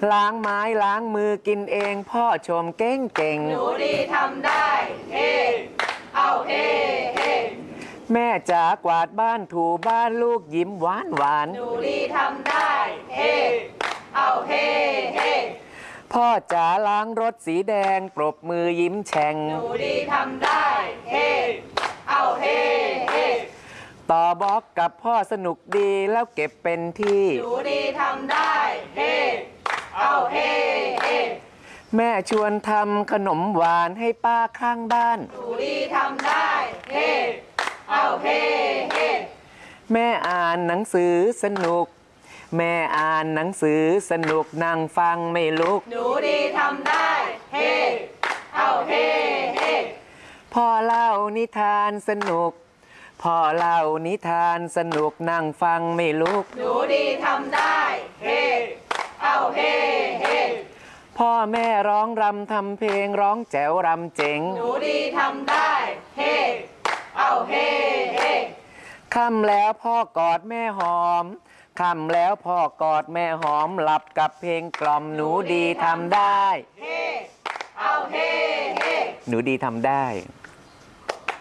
ล้างไม้ล้างมือกินเองพ่อชมเก่งเก่งหนูดีทำได้เฮ้เอาเฮ้เฮ้แม่จ๋ากวาดบ้านถูบ้านลูกยิ้มหวานหวานหนูดีทำได้เฮ้เอาเฮ้เฮ้พ่อจ๋าล้างรถสีแดงปรบมือยิ้มแฉ่งหนูดีทำได้เฮ้เอาเฮ้เฮ้ต่อบล็อกกับพ่อสนุกดีแล้วเก็บเป็นที่หนูดีทำได้เฮ้เอาเฮ้เฮ้แม่ชวนทำขนมหวานให้ป้าข้างบ้านหนูดีทำได้เฮ้เอาเฮ้เฮ้แม่อ่านหนังสือสนุกแม่อ่านหนังสือสนุกนั่งฟังไม่ลุกหนูดีทำได้เฮ้เอาเฮ้เฮ้พ่อเล่านิทานสนุกพ่อเล่านิทานสนุกนั่งฟังไม่ลุกหนูดีทำได้เฮ้เอาเฮ้เฮ้พ่อแม่ร้องรำทำเพลงร้องแจ๋วรำเจ๋งหนูดีทำได้เฮ้เอาเฮ้เฮ้ค่ำแล้วพ่อกอดแม่หอมค่ำแล้วพ่อกอดแม่หอมหลับกับเพลงกล่อมหนูดีทำได้เฮ้เอาเฮ้เฮ้หนูดีทำได้